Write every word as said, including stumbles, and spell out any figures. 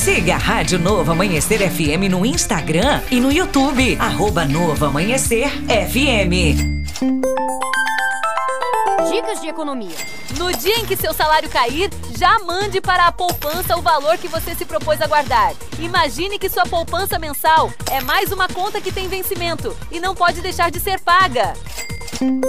Siga a Rádio Novo Amanhecer F M no Instagram e no YouTube. Arroba Novo Amanhecer F M. Dicas de economia. No dia em que seu salário cair, já mande para a poupança o valor que você se propôs a guardar. Imagine que sua poupança mensal é mais uma conta que tem vencimento e não pode deixar de ser paga.